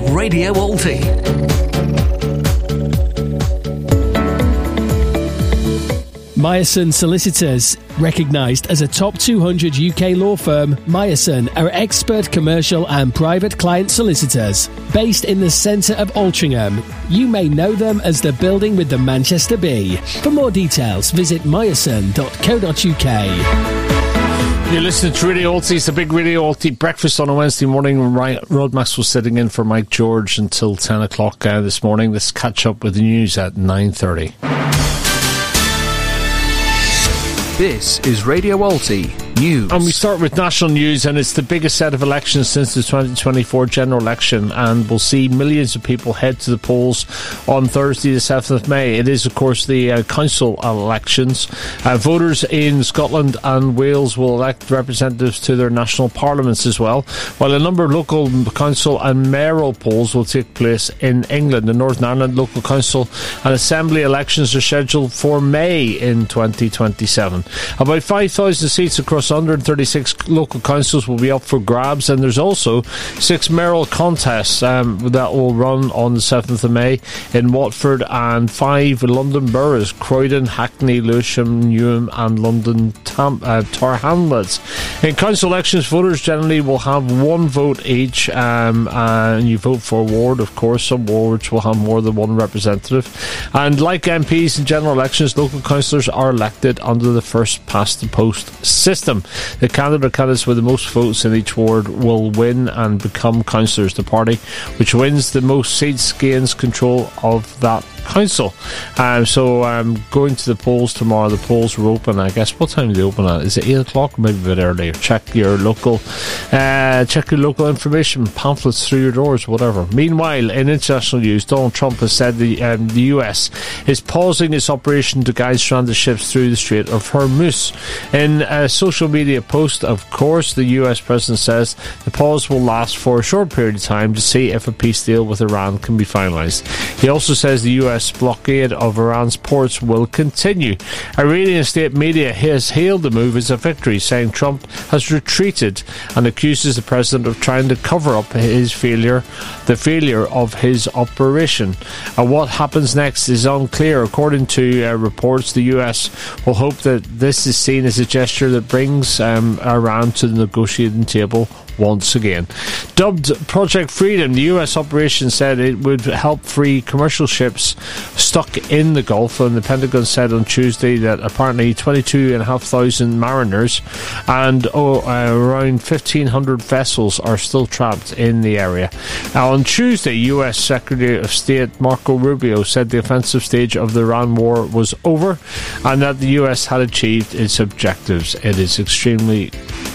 Radio Alti. Meyerson Solicitors. Recognised as a top 200 UK law firm, Meyerson are expert commercial and private client solicitors. Based in the centre of Altrincham, you may know them as the building with the Manchester Bee. For more details, visit meyerson.co.uk. You're listening to Radio Alti. It's a big Radio Alti breakfast on a Wednesday morning. Rod Maxwell sitting in for Mike George until 10 o'clock this morning. Let's catch up with the news at 9:30. This is Radio Alti News. And we start with national news, and it's the biggest set of elections since the 2024 general election, and we'll see millions of people head to the polls on Thursday the 7th of May. It is, of course, the council elections. Voters in Scotland and Wales will elect representatives to their national parliaments as well, while a number of local council and mayoral polls will take place in England. The Northern Ireland local council and assembly elections are scheduled for May in 2027. About 5,000 seats across 136 local councils will be up for grabs, and there's also 6 mayoral contests that will run on the 7th of May in Watford, and 5 London boroughs: Croydon, Hackney, Lewisham, Newham and London Tower Hamlets. In council elections, voters generally will have 1 vote each, and you vote for a ward. Of course, some wards will have more than 1 representative, and like MPs in general elections, local councillors are elected under the first past the post system. The candidate or candidates with the most votes in each ward will win and become councillors. The party which wins the most seats gains control of that council. Going to the polls tomorrow. The polls are open, I guess. What time do they open at? Is it 8 o'clock? Maybe a bit earlier. Check your local information pamphlets through your doors, whatever. Meanwhile, in international news, Donald Trump has said the US is pausing its operation to guide stranded ships through the Strait of Hormuz. In a social media post, of course, the US president says the pause will last for a short period of time to see if a peace deal with Iran can be finalised. He also says the US blockade of Iran's ports will continue. Iranian state media has hailed the move as a victory, saying Trump has retreated, and accuses the president of trying to cover up the failure of his operation. What happens next is unclear. According to reports, the US will hope that this is seen as a gesture that brings Iran to the negotiating table once again. Dubbed Project Freedom, the US operation said it would help free commercial ships stuck in the Gulf, and the Pentagon said on Tuesday that apparently 22,500 mariners and around 1,500 vessels are still trapped in the area. On Tuesday, US Secretary of State Marco Rubio said the offensive stage of the Iran war was over and that the US had achieved its objectives. It is extremely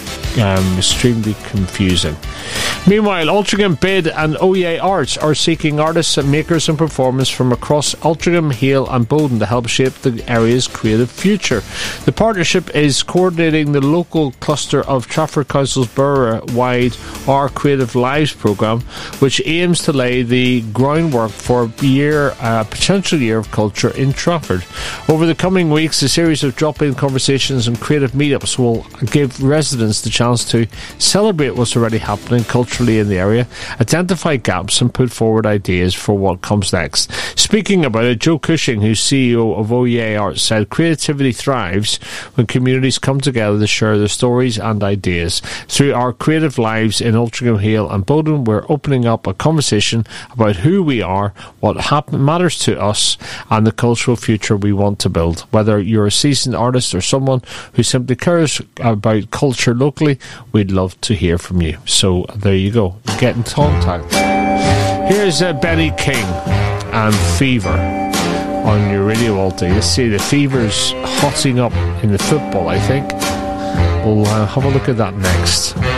confusing. Meanwhile, Altrincham Bid and OEA Arts are seeking artists and makers and performers from across Altrincham, Hale and Bowden to help shape the area's creative future. The partnership is coordinating the local cluster of Trafford Council's borough-wide Our Creative Lives programme, which aims to lay the groundwork for a potential year of culture in Trafford. Over the coming weeks, a series of drop-in conversations and creative meetups will give residents the chance to celebrate what's already happening culturally in the area, identify gaps and put forward ideas for what comes next. Speaking about it, Joe Cushing, who's CEO of OEA Arts, said creativity thrives when communities come together to share their stories and ideas. Through Our Creative Lives in Altrincham, Hale and Bowden, we're opening up a conversation about who we are, what matters to us and the cultural future we want to build. Whether you're a seasoned artist or someone who simply cares about culture locally, we'd love to hear from you. So there you go. Get in contact. Here's Benny King and Fever on your Radio Alti. Let's see, the Fever's hotting up in the football, I think. We'll have a look at that next.